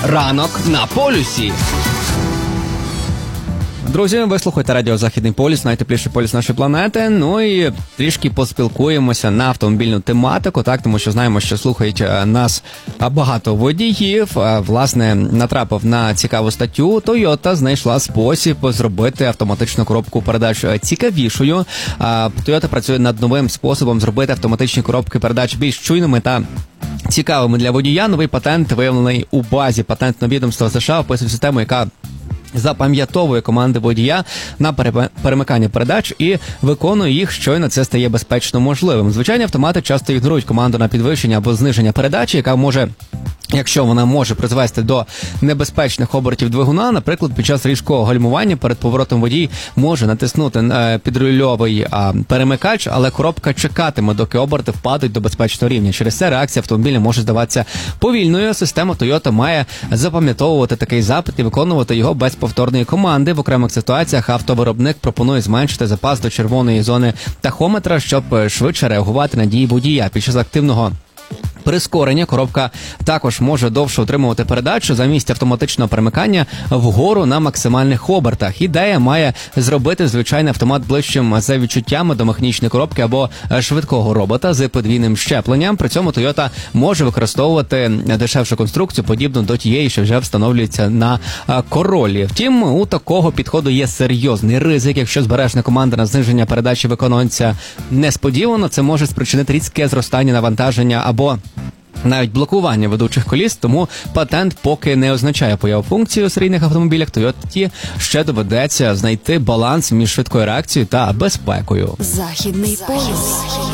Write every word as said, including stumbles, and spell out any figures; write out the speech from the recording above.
Ранок на полюсі. Друзі, ви слухаєте радіо «Західний полюс», найтепліший полюс нашої планети. Ну і трішки поспілкуємося на автомобільну тематику, так, тому що знаємо, що слухають нас багато водіїв. Власне, натрапив на цікаву статтю. Toyota знайшла спосіб зробити автоматичну коробку передач цікавішою. Toyota працює над новим способом зробити автоматичні коробки передач більш чуйними та цікавими для водія. Новий патент виявлений у базі патентного відомства США, описує систему, яка запам'ятовує команди водія на перемикання передач і виконує їх, щойно це стає безпечно можливим. Звичайні автомати часто ігнорують команду на підвищення або зниження передачі, яка може, якщо вона може призвести до небезпечних обертів двигуна, наприклад, під час різкого гальмування перед поворотом водій може натиснути підрульовий перемикач, але коробка чекатиме, доки оберти впадуть до безпечного рівня. Через це реакція автомобіля може здаватися повільною. Система Toyota має запам'ятовувати такий запит і виконувати його без повторної команди. В окремих ситуаціях автовиробник пропонує зменшити запас до червоної зони тахометра, щоб швидше реагувати на дії водія. Під час активного прискорення коробка також може довше утримувати передачу замість автоматичного перемикання вгору на максимальних обертах. Ідея має зробити звичайний автомат ближчим за відчуттями до механічної коробки або швидкого робота з подвійним щепленням. При цьому Toyota може використовувати дешевшу конструкцію, подібну до тієї, що вже встановлюється на Королі. Втім, у такого підходу є серйозний ризик. Якщо збережна команда на зниження передачі виконується несподівано, це може спричинити різке зростання навантаження або навіть блокування ведучих коліс, тому патент поки не означає появу функції у серійних автомобілях. Toyota ще доведеться знайти баланс між швидкою реакцією та безпекою. Західний полюс.